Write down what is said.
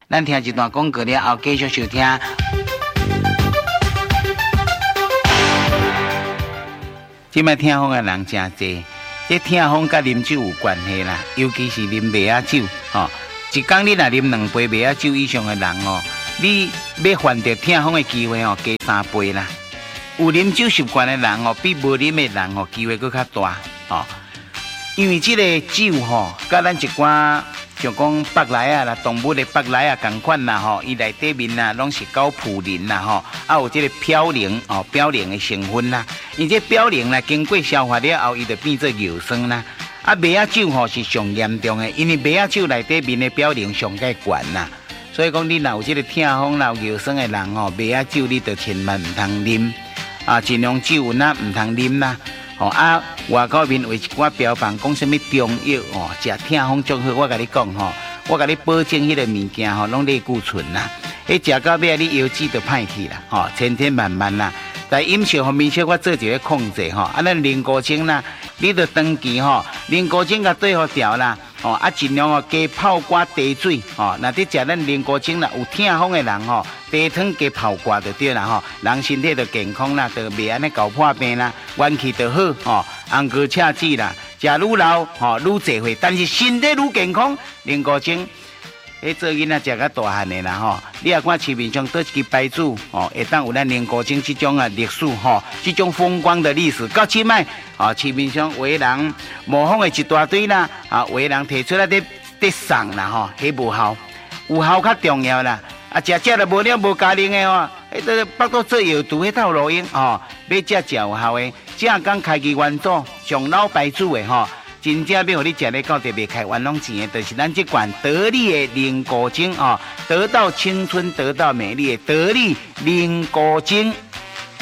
咱听一段广告了后，继续收听。即摆听风的人真多，这听风甲啉酒有关系啦，尤其是啉麦仔酒吼。一工你若啉2杯麦仔酒以上的人哦，你要犯着听风的机会哦，加3倍啦。有啉酒习惯的人哦，比无啉的人哦，机会佫较大哦。因为这个酒吼，甲咱一寡像讲北来啊啦，动物的北来啊同款啦吼，伊内底面啊拢是高普林啦吼，啊有这个嘌呤哦，嘌呤的成分啦。因这嘌呤啦，经过消化了后，伊就变做尿酸啦。啊，麦仔酒吼是上严重的，因为麦仔酒内底面的嘌呤上介悬啦。所以讲，你若有这个痛风、有尿酸的人吼，麦仔酒你就千万唔通啉啊，尽量酒温啊唔通啉啦。哦啊，外口面有一寡标榜讲什么中药哦，食痛风最好。我甲你讲吼，我甲你保证迄个物件吼，拢类固醇啦。迄食到尾你腰子就歹去啦，吼，千万啦。在饮食方面，小可做一个控制吼。啊，咱零古精啦，你着长期吼，零古精甲对好调啦。哦，啊，尽量哦加泡挂茶水哦。若伫食咱零古精啦，有痛风的人吼，茶汤加泡挂就对啦吼。人身体就健康啦，就袂安尼搞破病啦，元气就好哦。红高赤子啦，食愈老吼愈侪岁，但是身体愈健康。零古精。迄做囡仔食较大汉的啦吼，你也看市面上倒一支牌子哦，会当有咱零古精这种啊历史吼，这种风光的历史。到即摆啊，市面上有的人模仿的一大堆啦，啊，有的人提出来伫送啦吼，迄无效，有效较重要啦。啊，食就无了无加零的哦，迄个腹肚做药毒迄套路用哦，要食有效的，正讲开基元祖上老牌子的吼。真正要互你食咧到特别开冤枉钱的，就是咱这款得力的零古精哦，得到青春，得到美丽的得力零古精。